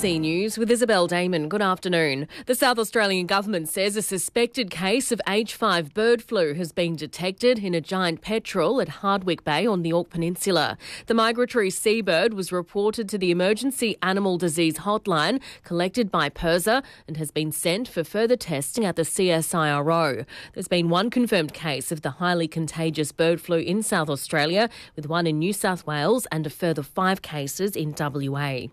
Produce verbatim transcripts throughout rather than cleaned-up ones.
C News with Isabel Damon. Good afternoon. The South Australian government says a suspected case of H five bird flu has been detected in a giant petrel at Hardwick Bay on the Ork Peninsula. The migratory seabird was reported to the Emergency Animal Disease Hotline collected by PIRSA and has been sent for further testing at the C S I R O. There's been one confirmed case of the highly contagious bird flu in South Australia, with one in New South Wales and a further five cases in W A.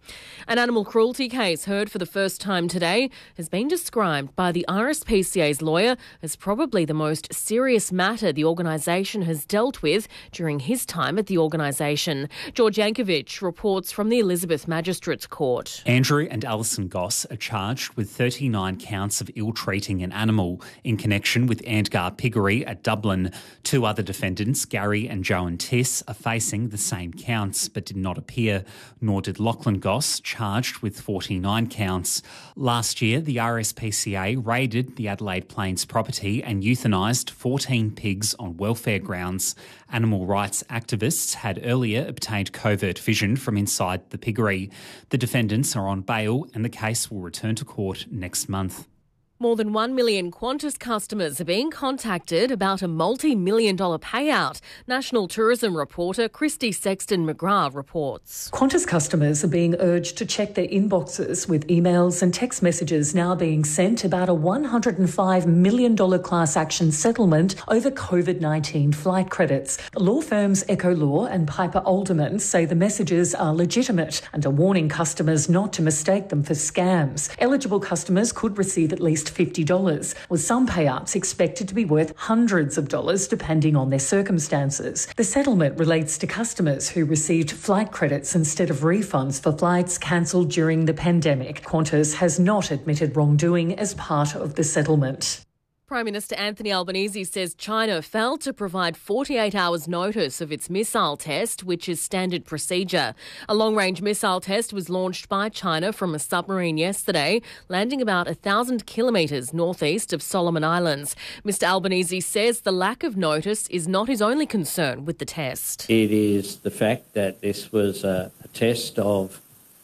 An animal cruelty case heard for the first time today has been described by the R S P C A's lawyer as probably the most serious matter the organisation has dealt with during his time at the organisation. George Yankovic reports from the Elizabeth Magistrates Court. Andrew and Alison Goss are charged with thirty-nine counts of ill-treating an animal in connection with Antgar Piggery at Dublin. Two other defendants, Gary and Joan Tiss, are facing the same counts but did not appear, nor did Lachlan Goss, charged with forty-nine counts. Last year, the R S P C A raided the Adelaide Plains property and euthanised fourteen pigs on welfare grounds. Animal rights activists had earlier obtained covert vision from inside the piggery. The defendants are on bail and the case will return to court next month. More than one million Qantas customers are being contacted about a multi-million dollar payout. National tourism reporter Christy Sexton-McGrath reports. Qantas customers are being urged to check their inboxes, with emails and text messages now being sent about a one hundred five million dollars class action settlement over COVID nineteen flight credits. Law firms Echo Law and Piper Alderman say the messages are legitimate and are warning customers not to mistake them for scams. Eligible customers could receive at least fifty dollars, with some payouts expected to be worth hundreds of dollars depending on their circumstances. The settlement relates to customers who received flight credits instead of refunds for flights cancelled during the pandemic. Qantas has not admitted wrongdoing as part of the settlement. Prime Minister Anthony Albanese says China failed to provide forty-eight hours notice of its missile test, which is standard procedure. A long-range missile test was launched by China from a submarine yesterday, landing about one thousand kilometres northeast of Solomon Islands. Mister Albanese says the lack of notice is not his only concern with the test. It is the fact that this was a, a test of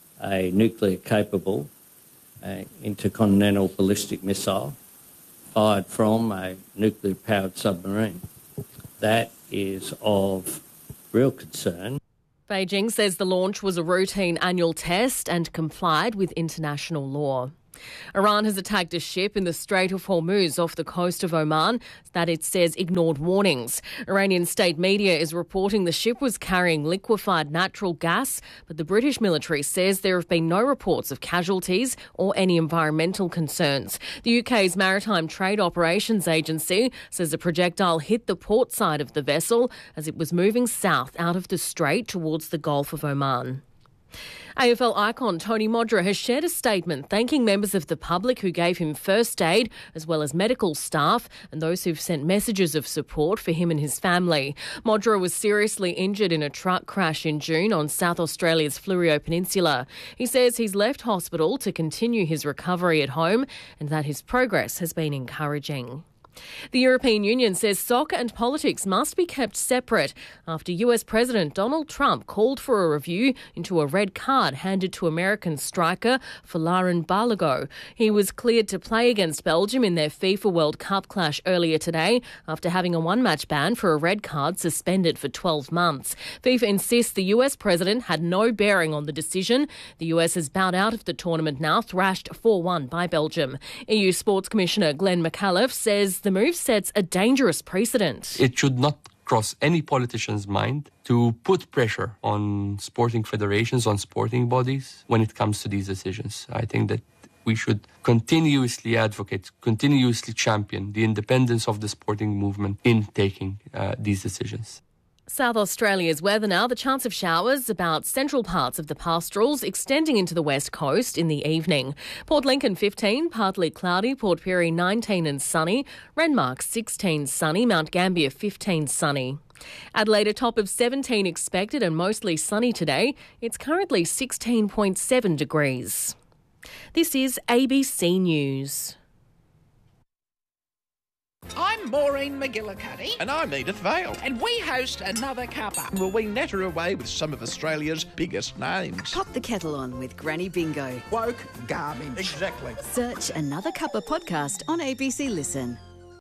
a nuclear-capable uh, intercontinental ballistic missile fired from a nuclear-powered submarine. That is of real concern. Beijing says the launch was a routine annual test and complied with international law. Iran has attacked a ship in the Strait of Hormuz off the coast of Oman that it says ignored warnings. Iranian state media is reporting the ship was carrying liquefied natural gas, but the British military says there have been no reports of casualties or any environmental concerns. The U K's Maritime Trade Operations Agency says the projectile hit the port side of the vessel as it was moving south out of the strait towards the Gulf of Oman. A F L icon Tony Modra has shared a statement thanking members of the public who gave him first aid, as well as medical staff and those who've sent messages of support for him and his family. Modra was seriously injured in a truck crash in June on South Australia's Fleurieu Peninsula. He says he's left hospital to continue his recovery at home and that his progress has been encouraging. The European Union says soccer and politics must be kept separate after U S President Donald Trump called for a review into a red card handed to American striker Folarin Balogun. He was cleared to play against Belgium in their FIFA World Cup clash earlier today after having a one-match ban for a red card suspended for twelve months. FIFA insists the U S president had no bearing on the decision. The U S has bowed out of the tournament now, thrashed four one by Belgium. E U Sports Commissioner Glenn McAuliffe says the move sets a dangerous precedent. It should not cross any politician's mind to put pressure on sporting federations, on sporting bodies when it comes to these decisions. I think that we should continuously advocate, continuously champion the independence of the sporting movement in taking uh, these decisions. South Australia's weather now. The chance of showers about central parts of the pastorals, extending into the west coast in the evening. Port Lincoln fifteen, partly cloudy. Port Pirie nineteen and sunny. Renmark sixteen sunny. Mount Gambier fifteen sunny. Adelaide a top of seventeen expected and mostly sunny today. It's currently sixteen point seven degrees. This is A B C News. I'm Maureen McGillicuddy. And I'm Edith Vale. And we host Another Cuppa. Will we natter away with some of Australia's biggest names? Pop the kettle on with Granny Bingo. Woke garbage. Exactly. Search Another Cuppa podcast on A B C Listen.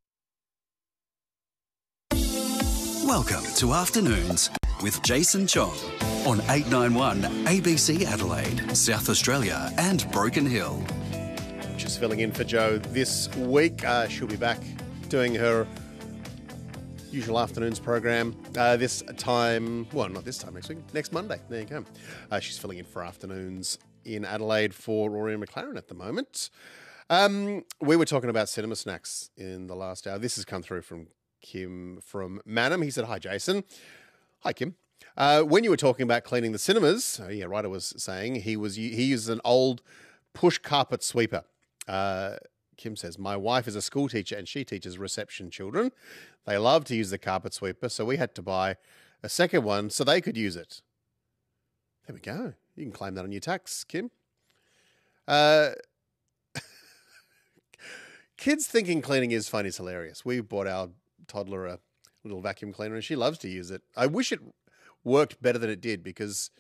Welcome to Afternoons with Jason Chong on eight ninety-one A B C Adelaide, South Australia and Broken Hill. Just filling in for Jo this week. Uh, she'll be back doing her usual afternoons program uh, this time, well, not this time, next week, next Monday. There you go. Uh, she's filling in for afternoons in Adelaide for Rory and McLaren at the moment. Um, we were talking about cinema snacks in the last hour. This has come through from Kim from Manham. He said, hi, Jason. Hi, Kim. Uh, when you were talking about cleaning the cinemas, oh, yeah, Ryder was saying he was he uses an old push carpet sweeper. Uh, Kim says, my wife is a school teacher and she teaches reception children. They love to use the carpet sweeper, so we had to buy a second one so they could use it. There we go. You can claim that on your tax, Kim. Uh, kids thinking cleaning is fun is hilarious. We bought our toddler a little vacuum cleaner and she loves to use it. I wish it worked better than it did because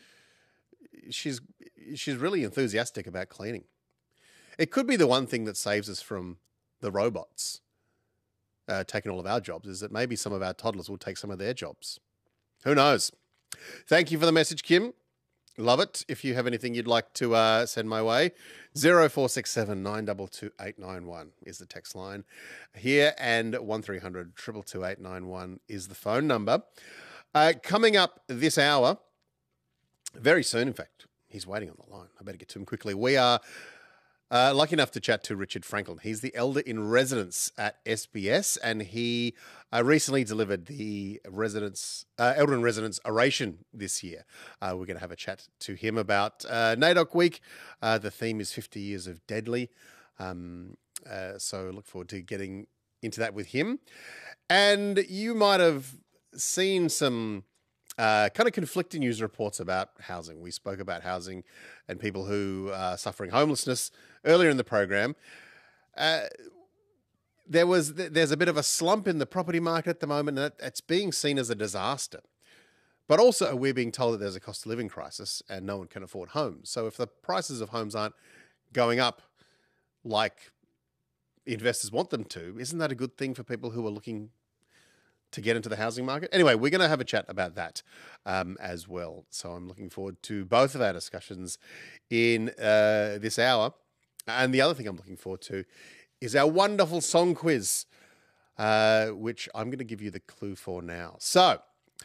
she's she's really enthusiastic about cleaning. It could be the one thing that saves us from the robots uh, taking all of our jobs, is that maybe some of our toddlers will take some of their jobs. Who knows? Thank you for the message, Kim. Love it. If you have anything you'd like to uh, send my way, zero four six seven nine two two eight nine one is the text line here, and one three hundred two two two eight nine one is the phone number. Uh, coming up this hour, very soon, in fact, he's waiting on the line. I better get to him quickly. We are Uh, lucky enough to chat to Richard Franklin. He's the Elder in Residence at S B S, and he uh, recently delivered the residence, uh, Elder in Residence oration this year. Uh, we're going to have a chat to him about uh, NAIDOC Week. Uh, the theme is fifty years of Deadly. Um, uh, so look forward to getting into that with him. And you might have seen some Uh, kind of conflicting news reports about housing. We spoke about housing and people who are suffering homelessness earlier in the program. Uh, there was there's a bit of a slump in the property market at the moment, and it's being seen as a disaster. But also, we're being told that there's a cost of living crisis and no one can afford homes. So if the prices of homes aren't going up like investors want them to, isn't that a good thing for people who are looking to get into the housing market? Anyway, we're going to have a chat about that um, as well. So I'm looking forward to both of our discussions in uh, this hour. And the other thing I'm looking forward to is our wonderful song quiz, uh, which I'm going to give you the clue for now. So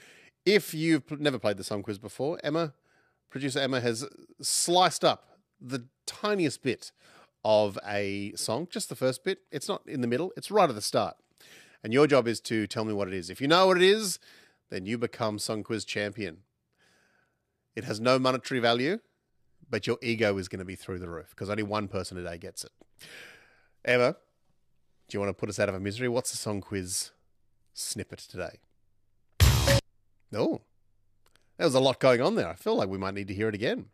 if you've never played the song quiz before, Emma, producer Emma, has sliced up the tiniest bit of a song, just the first bit. It's not in the middle, it's right at the start. And your job is to tell me what it is. If you know what it is, then you become Song Quiz champion. It has no monetary value, but your ego is going to be through the roof because only one person a day gets it. Emma, do you want to put us out of our misery? What's the Song Quiz snippet today? Oh, there was a lot going on there. I feel like we might need to hear it again.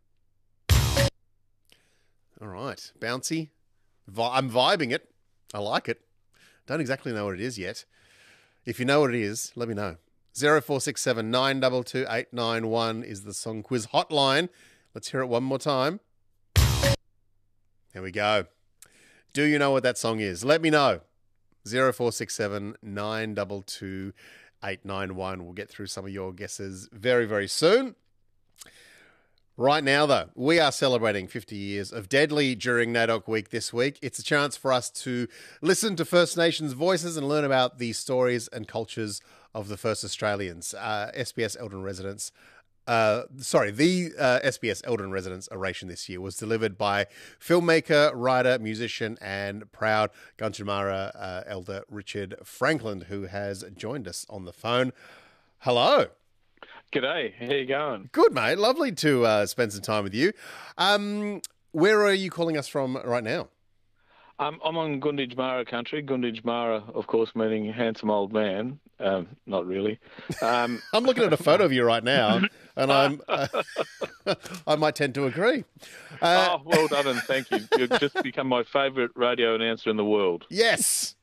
All right, bouncy. I'm vibing it. I like it. Don't exactly know what it is yet. If you know what it is, let me know. zero four six seven nine two two eight nine one is the Song Quiz hotline. Let's hear it one more time. There we go. Do you know what that song is? Let me know. zero four six seven nine two two eight nine one. We'll get through some of your guesses very, very soon. Right now, though, we are celebrating fifty years of Deadly during NAIDOC Week this week. It's a chance for us to listen to First Nations voices and learn about the stories and cultures of the first Australians. Uh, S B S Elder in Residence, uh, sorry, the uh, S B S Elder in Residence oration this year was delivered by filmmaker, writer, musician, and proud Gunditjmara uh, Elder Richard Franklin, who has joined us on the phone. Hello. G'day, how you going? Good, mate. Lovely to uh, spend some time with you. Um, where are you calling us from right now? Um, I'm on Gunditjmara country. Gunditjmara, of course, meaning handsome old man. Um, not really. Um, I'm looking at a photo of you right now, and I'm uh, I might tend to agree. Uh, oh, well done, and thank you. You've just become my favourite radio announcer in the world. Yes.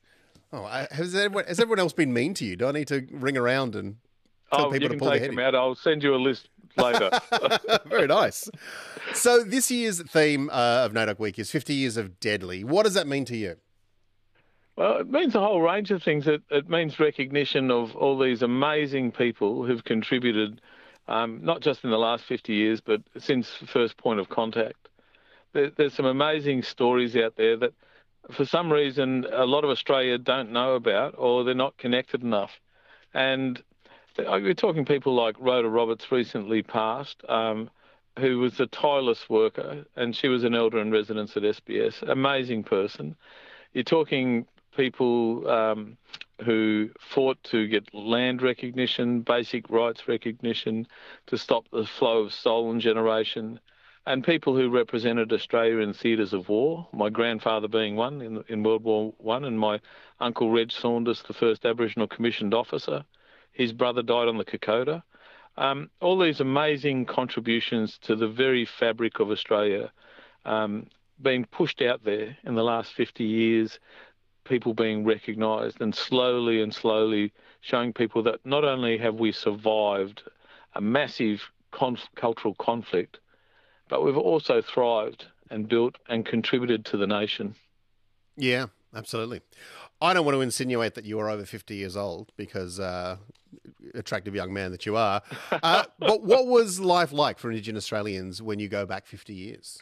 Oh, has everyone, has everyone else been mean to you? Do I need to ring around and tell oh, people you to can pull their take head them in? out. I'll send you a list later. Very nice. So this year's theme uh, of NAIDOC Week is fifty years of Deadly. What does that mean to you? Well, it means a whole range of things. It, it means recognition of all these amazing people who've contributed, um, not just in the last fifty years, but since first point of contact. There, there's some amazing stories out there that, for some reason, a lot of Australia don't know about, or they're not connected enough. And we're talking people like Rhoda Roberts, recently passed, um, who was a tireless worker, and she was an elder in residence at S B S. Amazing person. You're talking people um, who fought to get land recognition, basic rights recognition, to stop the flow of stolen generation, and people who represented Australia in theatres of war, my grandfather being one in, in World War One, and my uncle Reg Saunders, the first Aboriginal commissioned officer. His brother died on the Kokoda. Um, all these amazing contributions to the very fabric of Australia um, being pushed out there in the last fifty years, people being recognised, and slowly and slowly showing people that not only have we survived a massive conf- cultural conflict, but we've also thrived and built and contributed to the nation. Yeah, absolutely. I don't want to insinuate that you are over fifty years old because uh, attractive young man that you are. Uh, but what was life like for Indigenous Australians when you go back fifty years?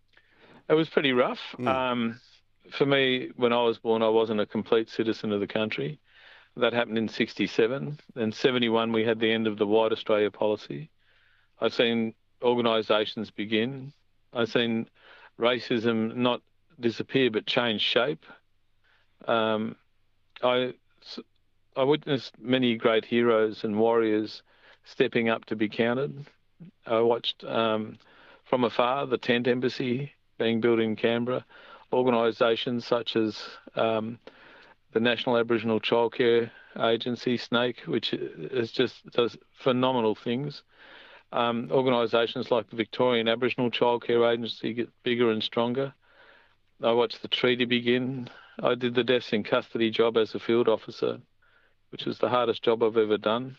It was pretty rough. Mm. Um, for me, when I was born, I wasn't a complete citizen of the country. That happened in sixty-seven. In seventy-one, we had the end of the White Australia policy. I've seen organisations begin. I've seen racism not disappear but change shape. Um, I, I witnessed many great heroes and warriors stepping up to be counted. I watched um, from afar the Tent Embassy being built in Canberra, organisations such as um, the National Aboriginal Childcare Agency, SNAKE, which is just does phenomenal things. Um, organisations like the Victorian Aboriginal Childcare Agency get bigger and stronger. I watched the treaty begin. I did the deaths in custody job as a field officer, which was the hardest job I've ever done.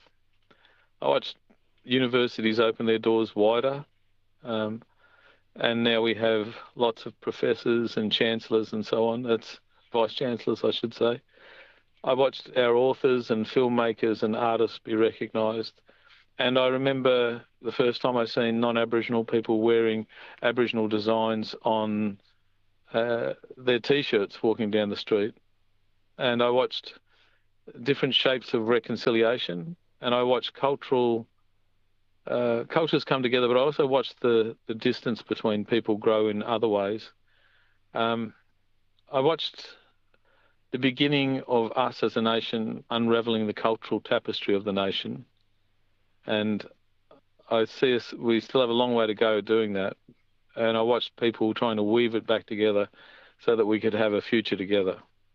I watched universities open their doors wider, um, and now we have lots of professors and chancellors and so on. That's vice-chancellors, I should say. I watched our authors and filmmakers and artists be recognised. And I remember the first time I seen non-Aboriginal people wearing Aboriginal designs on uh, their T-shirts walking down the street. And I watched different shapes of reconciliation, and I watched cultural uh, cultures come together, but I also watched the, the distance between people grow in other ways. Um, I watched the beginning of us as a nation unravelling the cultural tapestry of the nation. And I see us, we still have a long way to go doing that. And I watched people trying to weave it back together so that we could have a future together.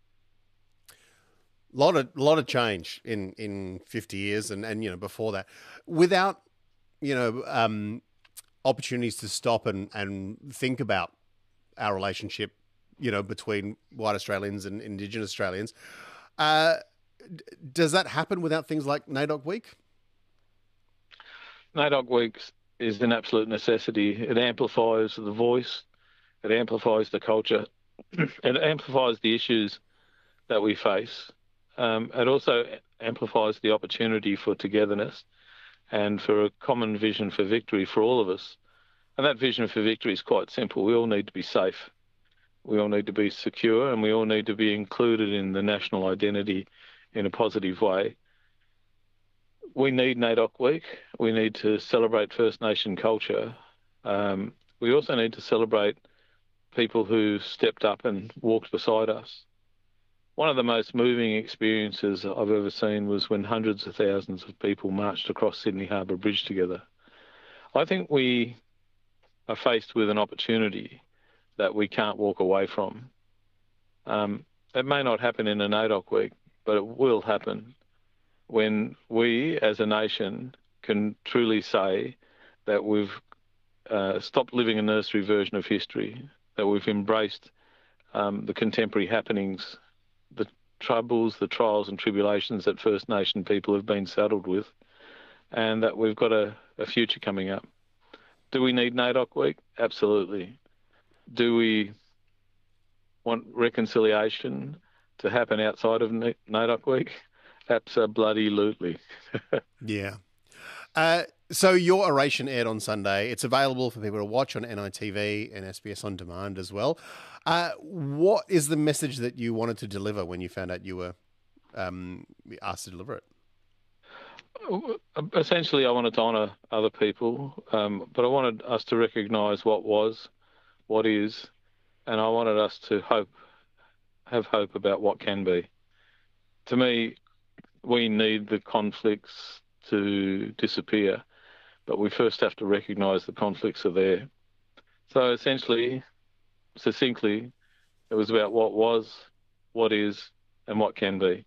A lot of, lot of change in, in fifty years and, and, you know, before that. Without, you know, um, opportunities to stop and, and think about our relationship, you know, between white Australians and Indigenous Australians, uh, does that happen without things like NAIDOC Week? NAIDOC Week is an absolute necessity. It amplifies the voice, it amplifies the culture, it amplifies the issues that we face. Um, it also amplifies the opportunity for togetherness and for a common vision for victory for all of us. And that vision for victory is quite simple. We all need to be safe. We all need to be secure, and we all need to be included in the national identity in a positive way. We need NAIDOC Week. We need to celebrate First Nation culture. Um, we also need to celebrate people who stepped up and walked beside us. One of the most moving experiences I've ever seen was when hundreds of thousands of people marched across Sydney Harbour Bridge together. I think we are faced with an opportunity that we can't walk away from. Um, it may not happen in a NAIDOC Week, but it will happen when we as a nation can truly say that we've uh, stopped living a nursery version of history, that we've embraced um, the contemporary happenings, the troubles, the trials and tribulations that First Nation people have been saddled with, and that we've got a, a future coming up. Do we need NAIDOC Week? Absolutely. Do we want reconciliation to happen outside of NAIDOC Week? Abso-bloody-lutely. Yeah. Uh, so your oration aired on Sunday. It's available for people to watch on N I T V and S B S On Demand as well. Uh, what is the message that you wanted to deliver when you found out you were um, asked to deliver it? Essentially, I wanted to honour other people, um, but I wanted us to recognise what was, what is, and I wanted us to hope, have hope about what can be. To me, we need the conflicts to disappear, but we first have to recognise the conflicts are there. So essentially, succinctly, it was about what was, what is, and what can be.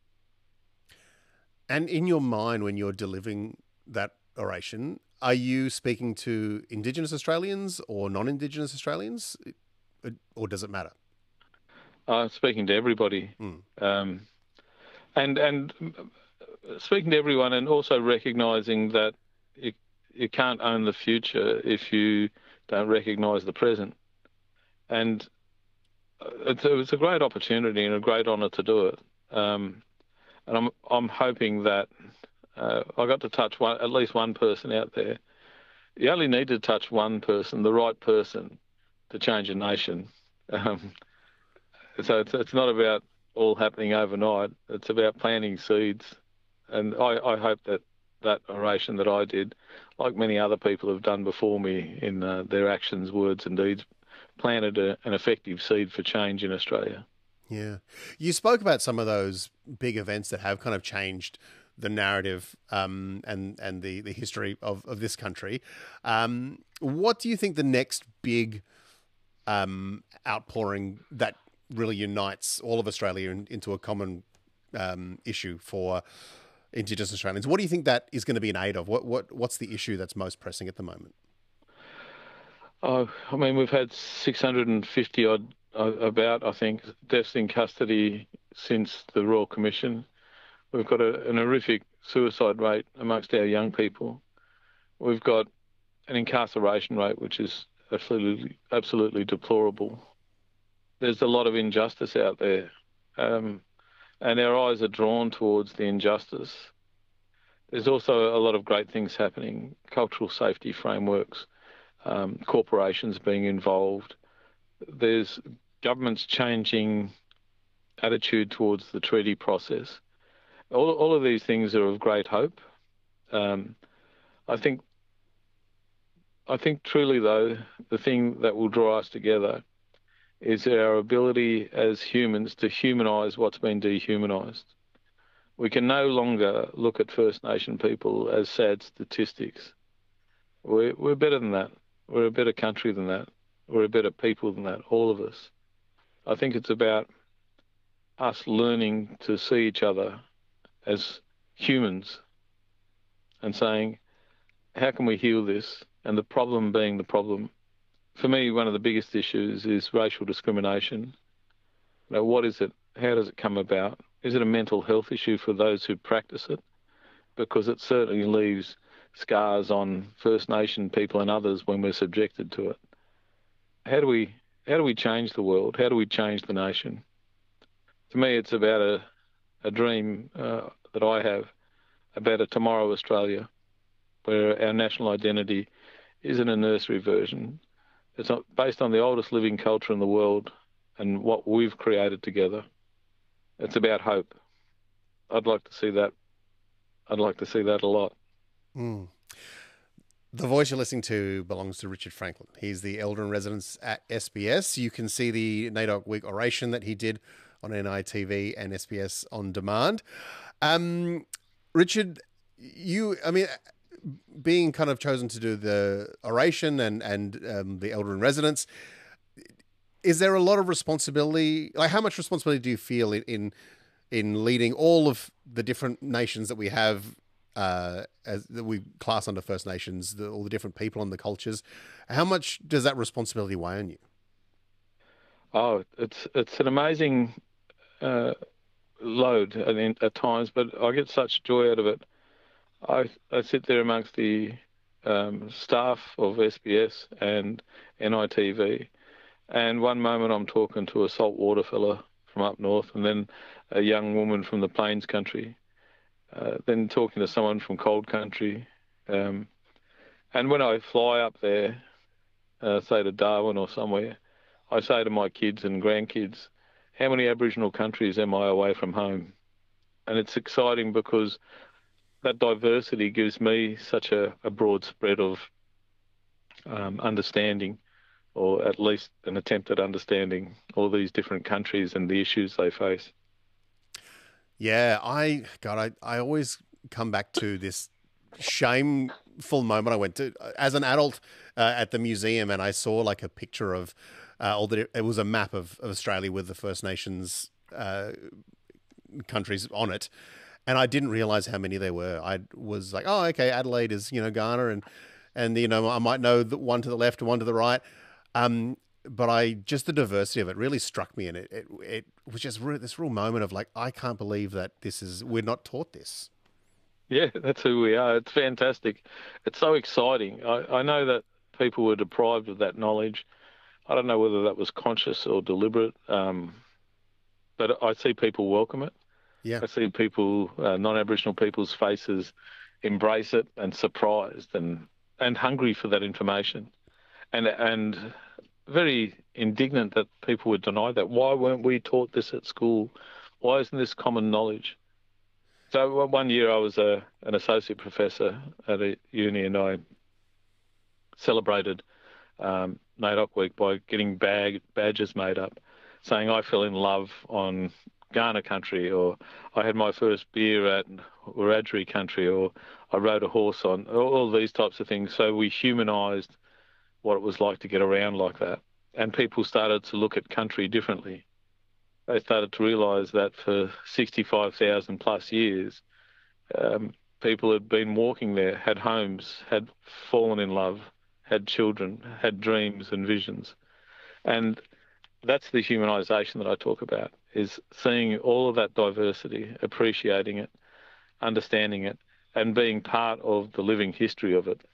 And in your mind, when you're delivering that oration, are you speaking to Indigenous Australians or non-Indigenous Australians, or does it matter? Uh, speaking to everybody, mm. um, and and speaking to everyone, and also recognising that you, you can't own the future if you don't recognise the present. And it's a, it's a great opportunity and a great honour to do it. Um, and I'm I'm hoping that uh, I got to touch one, at least one person out there. You only need to touch one person, the right person, to change a nation. Um, so it's it's not about all happening overnight. It's about planting seeds. And I, I hope that that oration that I did, like many other people have done before me in uh, their actions, words and deeds, planted a, an effective seed for change in Australia. Yeah. You spoke about some of those big events that have kind of changed the narrative um, and, and the, the history of, of this country. Um, what do you think the next big um, outpouring that really unites all of Australia in, into a common um, issue for Indigenous Australians, what do you think that is going to be in aid of? What what What's the issue that's most pressing at the moment? Oh, I mean, we've had six hundred fifty odd uh, about, I think, deaths in custody since the Royal Commission. We've got a, an horrific suicide rate amongst our young people. We've got an incarceration rate which is absolutely, absolutely deplorable. There's a lot of injustice out there, um, and our eyes are drawn towards the injustice. There's also a lot of great things happening, cultural safety frameworks, um, corporations being involved. There's governments changing attitude towards the treaty process. All, all of these things are of great hope. Um, I think, I think truly, though, the thing that will draw us together is our ability as humans to humanise what's been dehumanised. We can no longer look at First Nation people as sad statistics. We're, we're better than that. We're a better country than that. We're a better people than that, all of us. I think it's about us learning to see each other as humans and saying, how can we heal this? And the problem being the problem. For me, one of the biggest issues is racial discrimination. You know, what is it? How does it come about? Is it a mental health issue for those who practice it? Because it certainly leaves scars on First Nation people and others when we're subjected to it. How do we how do we change the world? How do we change the nation? To me, it's about a, a dream uh, that I have about a tomorrow Australia where our national identity isn't a nursery version. It's not based on the oldest living culture in the world and what we've created together. It's about hope. I'd like to see that. I'd like to see that a lot. Mm. The voice you're listening to belongs to Richard Franklin. He's the Elder in Residence at S B S. You can see the NAIDOC Week oration that he did on N I T V and S B S On Demand. Um, Richard, you, I mean, being kind of chosen to do the oration and, and um, the Elder in Residence, is there a lot of responsibility? Like, how much responsibility do you feel in in, in leading all of the different nations that we have, uh, as that we class under First Nations, the, all the different people and the cultures? How much does that responsibility weigh on you? Oh, it's it's an amazing uh, load at, at times, but I get such joy out of it. I I sit there amongst the um, staff of S B S and N I T V, and one moment I'm talking to a saltwater fella from up north, and then a young woman from the Plains country, uh, then talking to someone from cold country, um, and when I fly up there, uh, say to Darwin or somewhere, I say to my kids and grandkids, how many Aboriginal countries am I away from home? And it's exciting because that diversity gives me such a, a broad spread of um, understanding, or at least an attempt at understanding all these different countries and the issues they face. Yeah, I, God, I, I always come back to this shameful moment I went to as an adult uh, at the museum, and I saw like a picture of uh, all the, it was a map of, of Australia with the First Nations uh, countries on it. And I didn't realize how many there were. I was like, oh, okay, Adelaide is, you know, Ghana, and, and you know, I might know the one to the left and one to the right. Um, but I just the diversity of it really struck me, and it it, it was just re- this real moment of like, I can't believe that this is we're not taught this. Yeah, that's who we are. It's fantastic. It's so exciting. I, I know that people were deprived of that knowledge. I don't know whether that was conscious or deliberate, um, but I see people welcome it. Yeah. I see people, uh, non-Aboriginal people's faces embrace it and surprised and, and hungry for that information, and and very indignant that people would deny that. Why weren't we taught this at school? Why isn't this common knowledge? So one year I was a, an associate professor at a uni, and I celebrated um, NAIDOC Week by getting bag, badges made up, saying I fell in love on Ghana country, or I had my first beer at Wiradjuri country, or I rode a horse on, all these types of things. So we humanised what it was like to get around like that. And people started to look at country differently. They started to realise that for sixty-five thousand plus years, um, people had been walking there, had homes, had fallen in love, had children, had dreams and visions. And that's the humanisation that I talk about, is seeing all of that diversity, appreciating it, understanding it, and being part of the living history of it.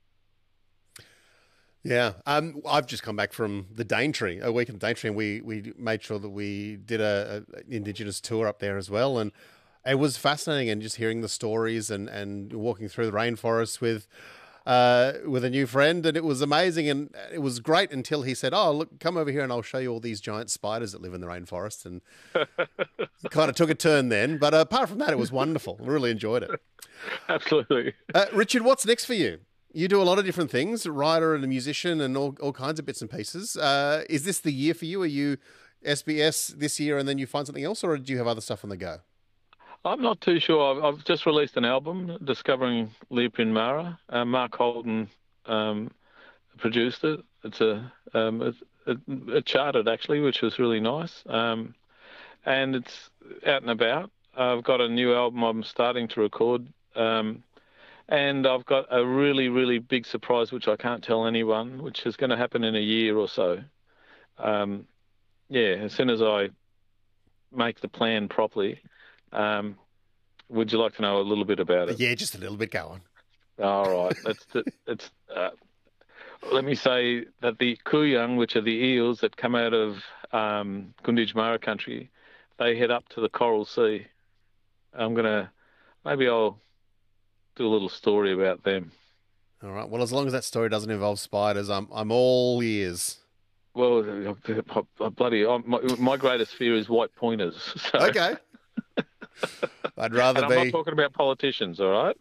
Yeah, um, I've just come back from the Daintree, a week in the Daintree, and we, we made sure that we did a, a Indigenous tour up there as well, and it was fascinating, and just hearing the stories and, and walking through the rainforest with uh, with a new friend, and it was amazing, and it was great until he said, oh, look, come over here and I'll show you all these giant spiders that live in the rainforest, and it kind of took a turn then, but apart from that, it was wonderful. I really enjoyed it. Absolutely. Uh, Richard, what's next for you? You do a lot of different things, a writer and a musician and all, all kinds of bits and pieces. Uh, is this the year for you? Are you S B S this year and then you find something else, or do you have other stuff on the go? I'm not too sure. I've, I've just released an album, Discovering Leapin Mara. Uh, Mark Holden um, produced it. It's a, um, a, a charted, actually, which was really nice. Um, and it's out and about. I've got a new album I'm starting to record. Um, And I've got a really, really big surprise, which I can't tell anyone, which is going to happen in a year or so. Um, yeah, as soon as I make the plan properly. Um, would you like to know a little bit about it? Yeah, just a little bit. Go on. All right. It's, it's, uh, let me say that the kuyang, which are the eels that come out of um, Gunditj Mara country, they head up to the Coral Sea. I'm going to, maybe I'll do a little story about them. All right. Well, as long as that story doesn't involve spiders, I'm I'm all ears. Well, bloody, my, my greatest fear is white pointers. So. Okay. I'd rather and be. I'm not talking about politicians, all right?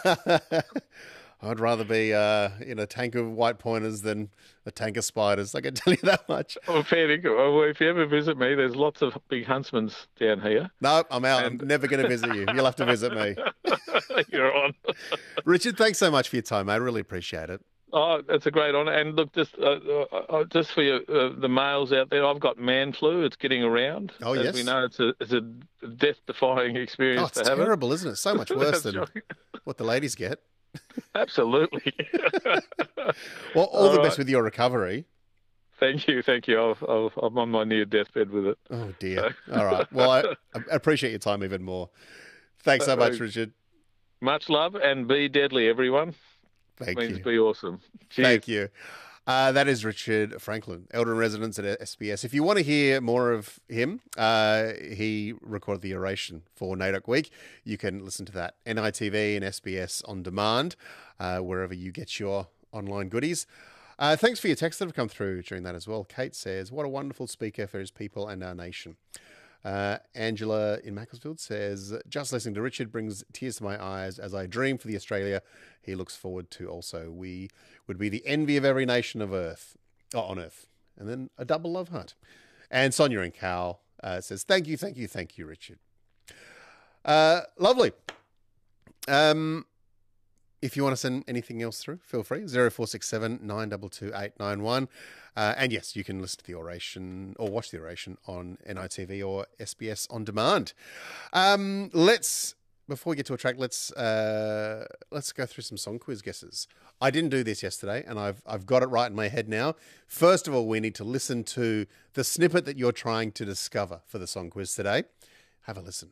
I'd rather be uh, in a tank of white pointers than a tank of spiders. I can tell you that much. Well, fair dinkum. If you ever visit me, there's lots of big huntsmen down here. No, I'm out. And... I'm never going to visit you. You'll have to visit me. You're on. Richard, thanks so much for your time, mate. I really appreciate it. Oh, it's a great honour. And look, just uh, uh, just for you, uh, the males out there, I've got man flu. It's getting around. Oh, As yes. we know, it's a it's a death-defying experience oh, it's to have terrible, it. isn't it? So much worse than right. what the ladies get. Absolutely. Well, all, all the right. best with your recovery. Thank you, thank you. I'll, I'll, I'm on my near deathbed with it. Oh, dear. So. All right. Well, I, I appreciate your time even more. Thanks so much, Richard. Much love, and be deadly, everyone. Thank means you. Be awesome. Cheers. Thank you. Uh, that is Richard Franklin, Elder in Residence at S B S. If you want to hear more of him, uh, he recorded the oration for NAIDOC Week. You can listen to that, N I T V and S B S On Demand, uh, wherever you get your online goodies. Uh, thanks for your texts that have come through during that as well. Kate says, what a wonderful speaker for his people and our nation. Uh, Angela in Macclesfield says, just listening to Richard brings tears to my eyes as I dream for the Australia he looks forward to also. We would be the envy of every nation of earth, oh, on earth. And then a double love heart. And Sonia in Cal uh, says, thank you, thank you, thank you, Richard. Uh, lovely. Um, if you want to send anything else through, feel free. zero four six seven nine two two eight nine one. Uh, and yes, you can listen to the oration or watch the oration on N I T V or S B S On Demand. Um, let's, before we get to a track, let's uh, let's go through some song quiz guesses. I didn't do this yesterday, and I've I've got it right in my head now. First of all, we need to listen to the snippet that you're trying to discover for the song quiz today. Have a listen.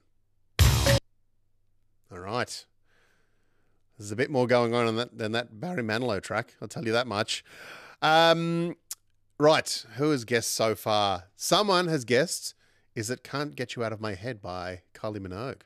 All right. There's a bit more going on in that, than that Barry Manilow track, I'll tell you that much. Um... Right, who has guessed so far? Someone has guessed, is it Can't Get You Out of My Head by Kylie Minogue.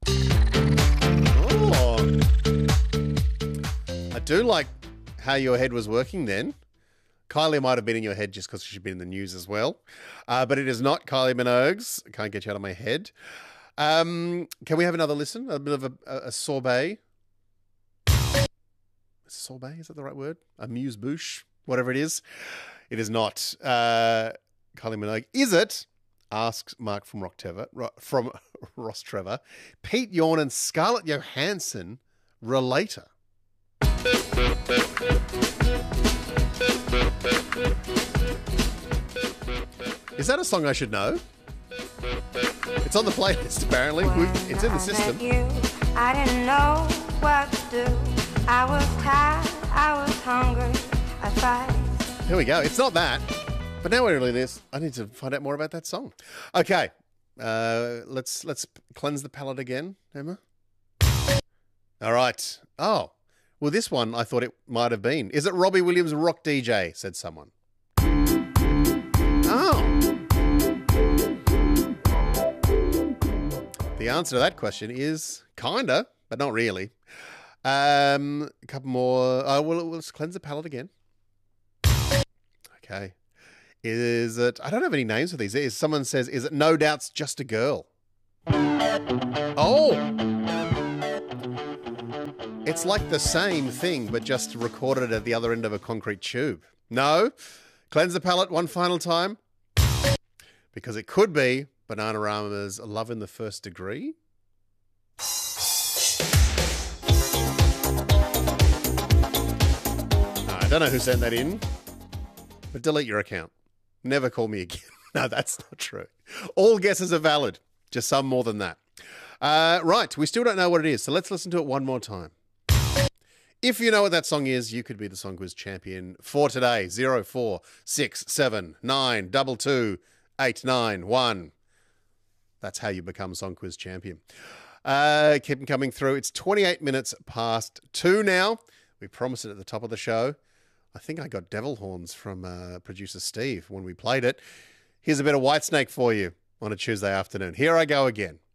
Oh. I do like how your head was working then. Kylie might have been in your head just because she's been in the news as well. Uh, but it is not Kylie Minogue's Can't Get You Out of My Head. Um, can we have another listen? A bit of a, a, a sorbet. Sorbet, is that the right word? A muse-bouche, whatever it is. It is not uh, Kylie Minogue. Is it? Asks Mark from Rock Trevor, from Ross Trevor. Pete Yorn and Scarlett Johansson, Relator. Is that a song I should know? It's on the playlist, apparently. We, it's in the system. You, I didn't know what to do. I was tired, I was hungry, I tried. Here we go. It's not that. But now we're doing this, I need to find out more about that song. Okay. Uh, let's let's cleanse the palate again, Emma. All right. Oh. Well, this one I thought it might have been. Is it Robbie Williams' Rock D J, said someone. Oh. The answer to that question is kinda, but not really. Um, a couple more. Oh, well, let's cleanse the palate again. Okay. Is it, I don't have any names for these. Is, someone says, is it No Doubt's Just a Girl? Oh. It's like the same thing, but just recorded at the other end of a concrete tube. No. Cleanse the palate one final time. Because it could be Bananarama's Love in the First Degree. I don't know who sent that in. But delete your account. Never call me again. No, that's not true. All guesses are valid. Just some more than that. Uh, right, we still don't know what it is, so let's listen to it one more time. If you know what that song is, you could be the Song Quiz champion for today. zero four six seven nine two two eight nine one. That's how you become Song Quiz champion. Uh, keep them coming through. It's twenty-eight minutes past two now. We promised it at the top of the show. I think I got devil horns from uh, producer Steve when we played it. Here's a bit of Whitesnake for you on a Tuesday afternoon. Here I go again.